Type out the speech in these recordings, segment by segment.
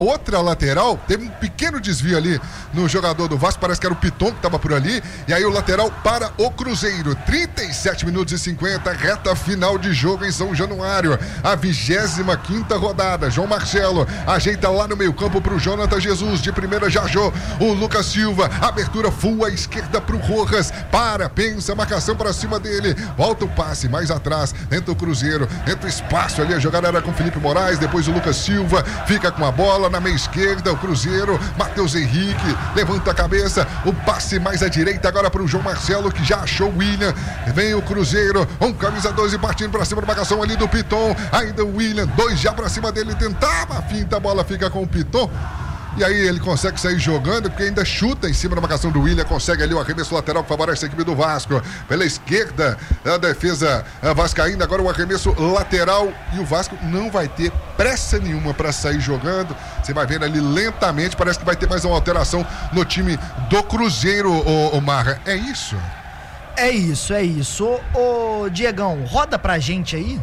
outra lateral, teve um pequeno desvio ali no jogador do Vasco, parece que era o Piton que estava por ali, e aí o lateral para o Cruzeiro. 37 minutos e 50, reta final de jogo em São Januário, a 25ª rodada. João Marcelo ajeita lá no meio campo para o Jonathan Jesus, de primeira já Jô, o Lucas Silva, abertura full à esquerda para o Rojas, pensa, marcação para cima dele, volta o passe mais atrás, entra o Cruzeiro, entra o espaço ali, a jogada era com o Felipe Moraes, depois o Lucas Silva fica com a bola na meia esquerda, o Cruzeiro, Matheus Henrique, levanta a cabeça, o passe mais à direita agora para o João Marcelo, que já achou o William, vem o Cruzeiro, um camisa 12 partindo para cima da marcação ali do Piton, ainda o William, 2 já para cima dele, tentava a finta, a bola fica com o Piton, e aí ele consegue sair jogando, porque ainda chuta em cima da marcação do William, consegue ali o arremesso lateral que favorece a equipe do Vasco. Pela esquerda, a defesa vascaína, agora o arremesso lateral, e o Vasco não vai ter pressa nenhuma para sair jogando. Você vai vendo ali lentamente, parece que vai ter mais uma alteração no time do Cruzeiro, o Marra. É isso? É isso. Ô Diegão, roda pra gente aí.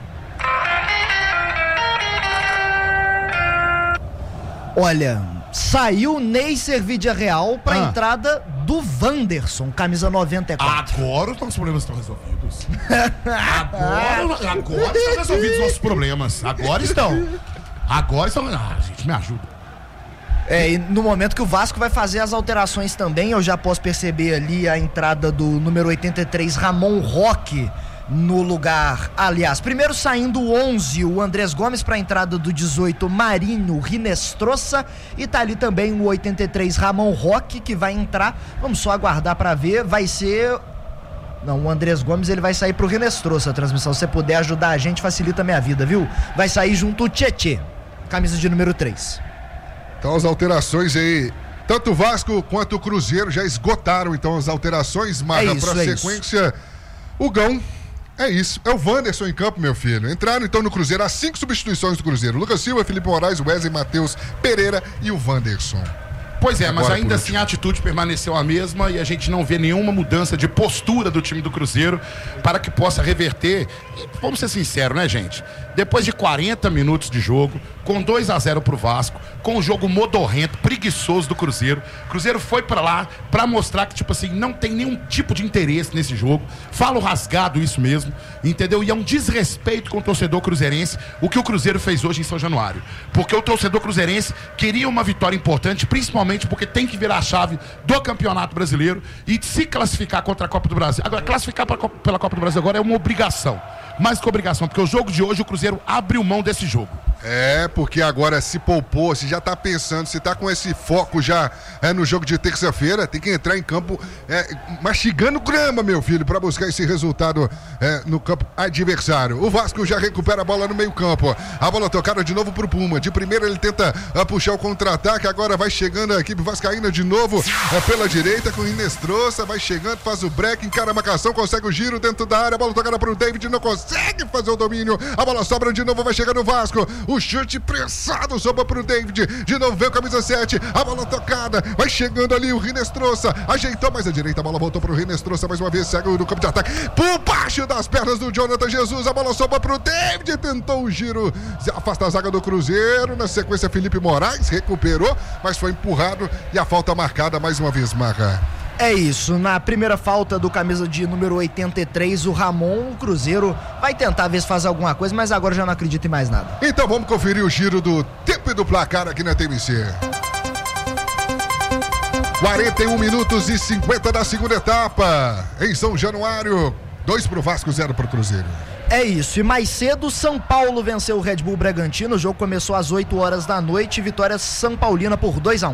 Olha, saiu Neisser Vidiarreal pra entrada do Wanderson, camisa 94. Agora os nossos problemas estão resolvidos. Agora estão resolvidos os nossos problemas. Agora estão. Gente, me ajuda. E no momento que o Vasco vai fazer as alterações também, eu já posso perceber ali a entrada do número 83, Ramon Roque, no lugar, aliás, primeiro saindo o 11, o Andrés Gomes, para a entrada do 18, Marinho Rinestrosa, e tá ali também o 83, Ramon Roque, que vai entrar, vamos só aguardar para ver, vai ser... Não, o Andrés Gomes, ele vai sair pro Rinestrosa, a transmissão, se você puder ajudar a gente, facilita a minha vida, viu? Vai sair junto o Tietê, camisa de número 3. Então as alterações aí, tanto o Vasco quanto o Cruzeiro já esgotaram então as alterações, Marra, para sequência, o Gão. É isso, é o Wanderson em campo, meu filho. Entraram então no Cruzeiro, as 5 substituições do Cruzeiro: Lucas Silva, Felipe Moraes, Wesley, Matheus Pereira e o Wanderson. Pois é, mas ainda assim a atitude permaneceu a mesma e a gente não vê nenhuma mudança de postura do time do Cruzeiro para que possa reverter. E vamos ser sinceros, né, gente? Depois de 40 minutos de jogo, com 2-0 pro Vasco, com o jogo modorrento, preguiçoso do Cruzeiro, o Cruzeiro foi pra lá pra mostrar que, tipo assim, não tem nenhum tipo de interesse nesse jogo. Falo rasgado isso mesmo, entendeu? E é um desrespeito com o torcedor cruzeirense o que o Cruzeiro fez hoje em São Januário. Porque o torcedor cruzeirense queria uma vitória importante, principalmente porque tem que virar a chave do Campeonato Brasileiro e se classificar contra a Copa do Brasil. Agora, classificar pela Copa do Brasil agora é uma obrigação. Mais que obrigação, porque o jogo de hoje o Cruzeiro abriu mão desse jogo. É, porque agora se poupou, se já tá pensando, se tá com esse foco já no jogo de terça-feira, tem que entrar em campo mastigando grama, meu filho, pra buscar esse resultado no campo adversário. O Vasco já recupera a bola no meio campo, a bola tocada de novo pro Puma, de primeira ele tenta puxar o contra-ataque, agora vai chegando a equipe vascaína de novo pela direita com o Rinestrosa, vai chegando, faz o break, encara a marcação, consegue o giro dentro da área, a bola tocada pro David, não consegue fazer o domínio, a bola sobra de novo, vai chegando o Vasco, o chute pressado, sobra pro David, de novo vem o camisa 7, a bola tocada, vai chegando ali o Rinestrosa, ajeitou mais à direita, a bola voltou pro Rinestrosa, mais uma vez segue no campo de ataque, por baixo das pernas do Jonathan Jesus, a bola sobra pro David, tentou o giro, afasta a zaga do Cruzeiro, na sequência Felipe Moraes recuperou, mas foi empurrado e a falta marcada mais uma vez, Marra. É isso, na primeira falta do camisa de número 83, o Ramon, o Cruzeiro vai tentar ver se faz alguma coisa, mas agora já não acredito em mais nada. Então vamos conferir o giro do tempo e do placar aqui na TMC. 41 minutos e 50 da segunda etapa, em São Januário, 2 pro Vasco, 0 pro Cruzeiro. É isso, e mais cedo São Paulo venceu o Red Bull Bragantino, o jogo começou às 8 horas da noite, vitória São Paulina por 2-1.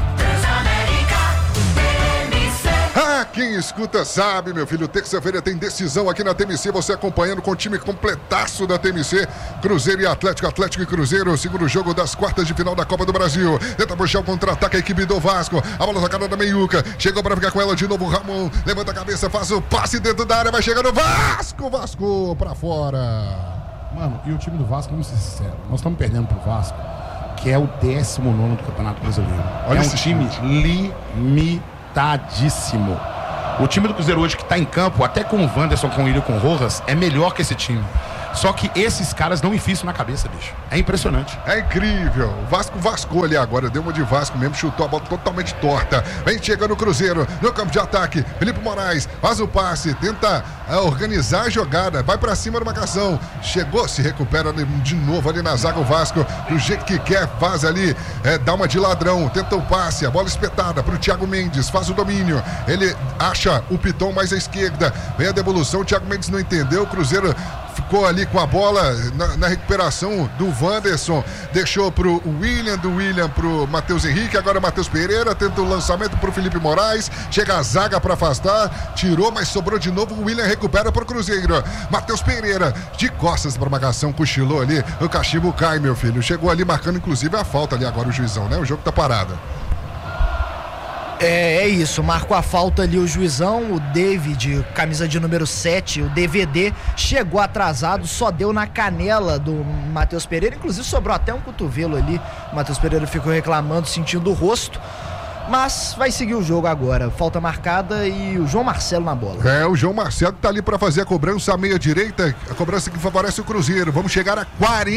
Quem escuta sabe, meu filho, terça-feira tem decisão aqui na TMC, você acompanhando com o time completaço da TMC, Cruzeiro e Atlético, Atlético e Cruzeiro, segundo jogo das quartas de final da Copa do Brasil, tenta puxar o contra-ataque a equipe do Vasco, a bola tocada da meiuca, chegou pra ficar com ela de novo, Ramon, levanta a cabeça, faz o passe dentro da área, vai chegando o Vasco pra fora. Mano, e o time do Vasco, vamos ser sinceros, nós estamos perdendo pro Vasco, que é o 19º do Campeonato Brasileiro. Olha, é um time limitadíssimo. O time do Cruzeiro hoje que tá em campo, até com o Wanderson, com o William, com o Rojas, é melhor que esse time. Só que esses caras não enfiam isso na cabeça, bicho. É impressionante. É incrível. O Vasco vascou ali agora, deu uma de Vasco mesmo, chutou a bola totalmente torta. Vem chegando o Cruzeiro no campo de ataque. Felipe Moraes faz o passe, tenta organizar a jogada, vai pra cima da marcação. Chegou, se recupera de novo ali na zaga o Vasco, do jeito que quer, faz ali, dá uma de ladrão, tenta o passe, a bola espetada pro Thiago Mendes, faz o domínio. Ele acha o Piton mais à esquerda. Vem a devolução, o Thiago Mendes não entendeu, o Cruzeiro ficou ali com a bola na recuperação do Wanderson, deixou pro William, do William pro Matheus Henrique, agora Matheus Pereira, tenta o lançamento pro Felipe Moraes, chega a zaga para afastar, tirou, mas sobrou de novo, o William recupera pro Cruzeiro, Matheus Pereira, de costas pra marcação, cochilou ali, o cachimbo cai, meu filho, chegou ali marcando inclusive a falta ali agora o juizão, né, o jogo tá parado. É isso, marcou a falta ali o juizão, o David, camisa de número 7, o DVD, chegou atrasado, só deu na canela do Matheus Pereira, inclusive sobrou até um cotovelo ali, o Matheus Pereira ficou reclamando, sentindo o rosto, mas vai seguir o jogo agora, falta marcada e o João Marcelo na bola. O João Marcelo tá ali para fazer a cobrança à meia direita, a cobrança que favorece o Cruzeiro. Vamos chegar a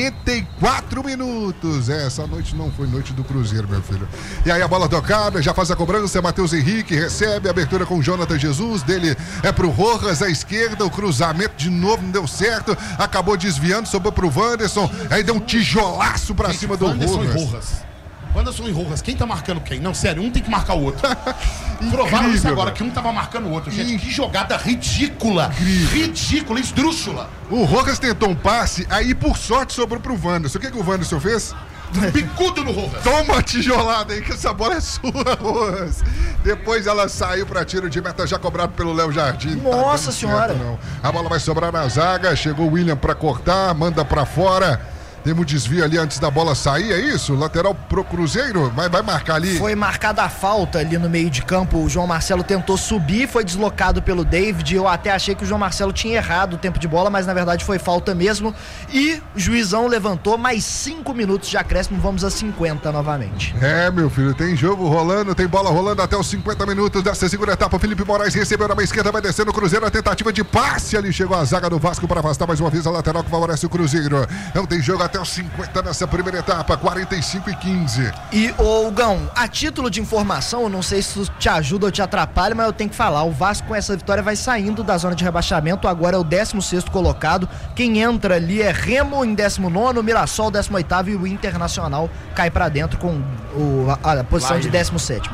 44 minutos. Essa noite não foi noite do Cruzeiro, meu filho. E aí a bola tocada, já faz a cobrança, Matheus Henrique recebe, abertura com Jonathan Jesus, dele é pro Rojas à esquerda, o cruzamento de novo não deu certo, acabou desviando, sobrou pro Wanderson, aí deu um tijolaço pra cima do Rojas. Wanderson e Rojas, quem tá marcando quem? Não, sério, um tem que marcar o outro. Provaram isso agora, que um tava marcando o outro. Gente, que jogada ridícula. Ridícula, esdrúxula. O Rojas tentou um passe, aí por sorte sobrou pro Wanderson. O que o Wanderson fez? Bicudo no Rojas. Toma a tijolada aí, que essa bola é sua, Rojas. Depois ela saiu pra tiro de meta, já cobrado pelo Léo Jardim. Nossa senhora. Certo, não. A bola vai sobrar na zaga, chegou o William pra cortar, manda pra fora. Temos um desvio ali antes da bola sair, é isso? Lateral pro Cruzeiro, vai marcar ali. Foi marcada a falta ali no meio de campo, o João Marcelo tentou subir, foi deslocado pelo David, eu até achei que o João Marcelo tinha errado o tempo de bola, mas na verdade foi falta mesmo, e o juizão levantou, mais 5 minutos de acréscimo, vamos a 50 novamente. Meu filho, tem jogo rolando, tem bola rolando até os 50 minutos dessa segunda etapa. Felipe Moraes recebeu na meia esquerda, vai descendo o Cruzeiro, a tentativa de passe ali, chegou a zaga do Vasco para afastar mais uma vez a lateral que favorece o Cruzeiro. Não tem jogo até os 50 nessa primeira etapa, 45-15. E, ô Gão, a título de informação, eu não sei se isso te ajuda ou te atrapalha, mas eu tenho que falar, o Vasco com essa vitória vai saindo da zona de rebaixamento, agora é o 16º colocado, quem entra ali é Remo em 19º, Mirassol 18º e o Internacional cai pra dentro com a posição de 17º.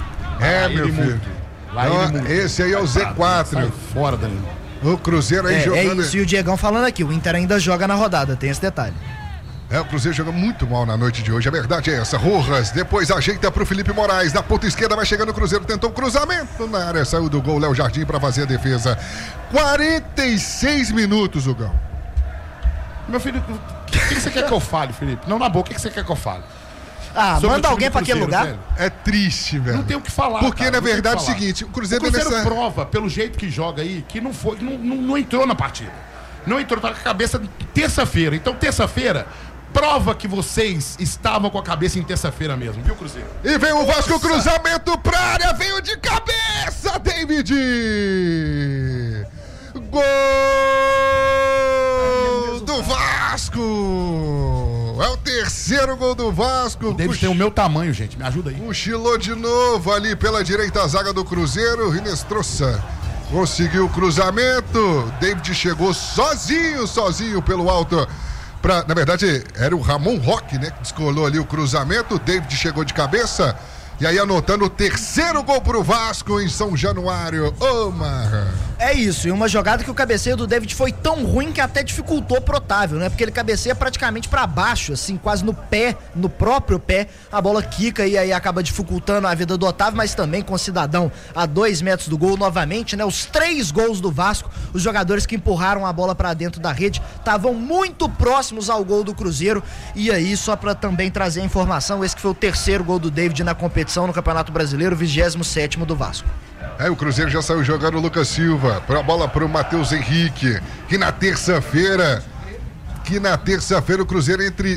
Meu filho. Esse aí é o Z4. Sai fora, Danilo. O Cruzeiro aí jogando. É isso, e o Diegão falando aqui, o Inter ainda joga na rodada, tem esse detalhe. O Cruzeiro joga muito mal na noite de hoje, a verdade é essa. Rojas, depois ajeita pro Felipe Moraes, na ponta esquerda vai chegando o Cruzeiro, tentou um cruzamento na área, saiu do gol, Léo Jardim pra fazer a defesa. 46 minutos, Hugão. Meu filho, o que você quer que eu fale, Felipe? Não, na boa, o que você quer que eu fale? Manda alguém pra aquele lugar. Velho. É triste, velho. Não tem o que falar. Porque, cara, na verdade, é o seguinte: o Cruzeiro prova, pelo jeito que joga aí, que não entrou na partida. Não entrou, tá com a cabeça terça-feira. Então, terça-feira, prova que vocês estavam com a cabeça em terça-feira mesmo, viu, Cruzeiro? E vem o Vasco, cruzamento pra área, veio de cabeça, David! Gol do Vasco! É o terceiro gol do Vasco. O David tem o meu tamanho, gente, me ajuda aí. Cochilou de novo ali pela direita a zaga do Cruzeiro, Rinestrosa conseguiu o cruzamento, David chegou sozinho pelo alto. Na verdade, era o Ramon Roque, né, que descolou ali o cruzamento, David chegou de cabeça, e aí anotando o terceiro gol pro Vasco em São Januário. Marra. É isso, e uma jogada que o cabeceio do David foi tão ruim que até dificultou pro Otávio, né? Porque ele cabeceia praticamente pra baixo, assim, quase no pé, no próprio pé, a bola quica e aí acaba dificultando a vida do Otávio, mas também com o cidadão a 2 metros do gol novamente, né? Os 3 gols do Vasco, os jogadores que empurraram a bola pra dentro da rede estavam muito próximos ao gol do Cruzeiro, e aí só pra também trazer a informação, esse que foi o terceiro gol do David na competição no Campeonato Brasileiro, 27º do Vasco. O Cruzeiro já saiu jogando o Lucas Silva, para a bola para o Matheus Henrique, que na terça-feira o Cruzeiro entre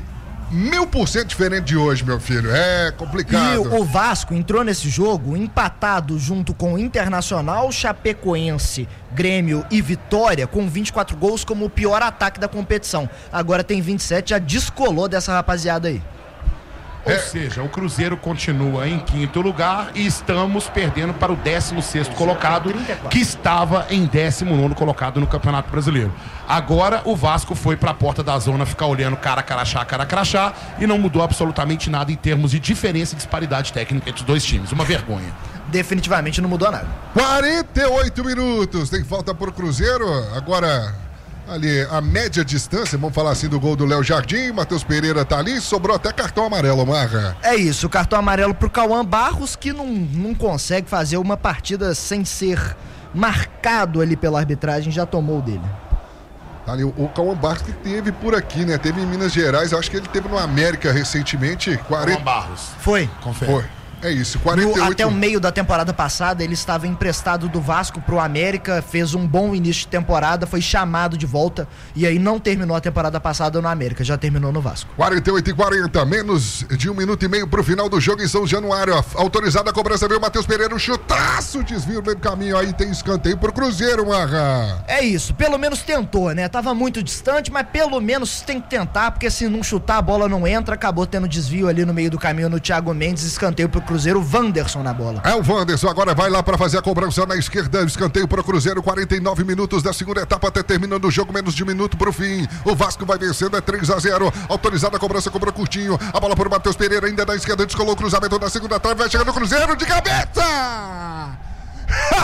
1000% diferente de hoje, meu filho. É complicado. E o Vasco entrou nesse jogo empatado junto com o Internacional, Chapecoense, Grêmio e Vitória, com 24 gols como o pior ataque da competição. Agora tem 27, já descolou dessa rapaziada aí. Ou seja, o Cruzeiro continua em 5º lugar e estamos perdendo para o 16º colocado, que estava em 19º colocado no Campeonato Brasileiro. Agora o Vasco foi para a porta da zona ficar olhando cara crachá, e não mudou absolutamente nada em termos de diferença e disparidade técnica entre os dois times. Uma vergonha. Definitivamente não mudou nada. 48 minutos, tem falta pro Cruzeiro. Agora, ali, a média distância, vamos falar assim do gol do Léo Jardim, Matheus Pereira tá ali, sobrou até cartão amarelo, Marra. É isso, cartão amarelo pro Cauã Barros, que não consegue fazer uma partida sem ser marcado ali pela arbitragem, já tomou dele. Tá ali, o Cauã Barros que teve por aqui, né? Teve em Minas Gerais, eu acho que ele teve no América recentemente. Cauã Barros. Foi. Confere. Foi. É isso, 48. Até o meio da temporada passada, ele estava emprestado do Vasco pro América, fez um bom início de temporada, foi chamado de volta e aí não terminou a temporada passada no América, já terminou no Vasco. 48:40, menos de 1 minuto e meio pro final do jogo em São Januário. Autorizada a cobrança, veio o Matheus Pereira, um chutaço, desvio no meio do caminho, aí tem escanteio pro Cruzeiro, Marra. É isso, pelo menos tentou, né? Tava muito distante, mas pelo menos tem que tentar, porque se não chutar a bola não entra, acabou tendo desvio ali no meio do caminho no Thiago Mendes, escanteio pro Cruzeiro, o Wanderson na bola. É o Wanderson, agora vai lá para fazer a cobrança na esquerda, escanteio para o Cruzeiro, 49 minutos da segunda etapa, até terminando o jogo, menos de 1 minuto pro fim. O Vasco vai vencendo, é 3-0, autorizada a cobrança, cobrou curtinho, a bola para o Matheus Pereira, ainda da esquerda, descolou o cruzamento da segunda trave, vai chegando o Cruzeiro de cabeça!